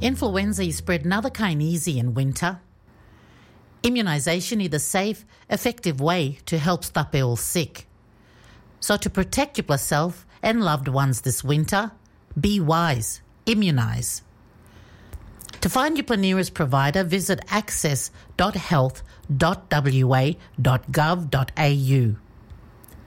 Influenza is spread another kind easy in winter. Immunisation is a safe, effective way to help stop people sick. So to protect yourself and loved ones this winter, be wise, immunise. To find your nearest provider, visit access.health.wa.gov.au.